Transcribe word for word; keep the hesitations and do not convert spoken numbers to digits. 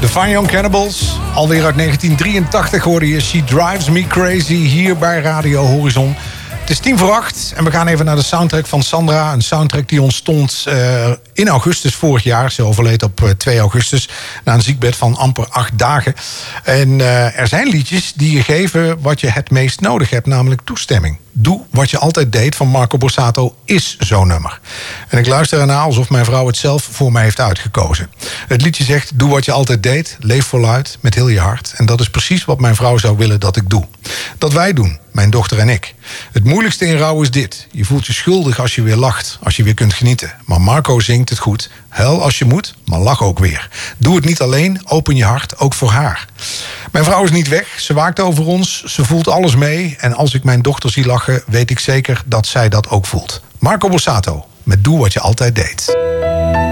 De Fine Young Cannibals, alweer uit negentien drieëntachtig hoorde je She Drives Me Crazy hier bij Radio Horizon. Het is tien voor acht en we gaan even naar de soundtrack van Sandra. Een soundtrack die ontstond uh, in augustus vorig jaar. Ze overleed op uh, twee augustus na een ziekbed van amper acht dagen. En uh, er zijn liedjes die je geven wat je het meest nodig hebt, namelijk toestemming. Doe wat je altijd deed van Marco Borsato is zo'n nummer. En ik luister ernaar alsof mijn vrouw het zelf voor mij heeft uitgekozen. Het liedje zegt, doe wat je altijd deed, leef voluit, met heel je hart. En dat is precies wat mijn vrouw zou willen dat ik doe. Dat wij doen, mijn dochter en ik. Het moeilijkste in rouw is dit. Je voelt je schuldig als je weer lacht, als je weer kunt genieten. Maar Marco zingt het goed. Huil als je moet, maar lach ook weer. Doe het niet alleen, open je hart, ook voor haar. Mijn vrouw is niet weg, ze waakt over ons, ze voelt alles mee. En als ik mijn dochter zie lachen, weet ik zeker dat zij dat ook voelt. Marco Borsato, met Doe wat je altijd deed.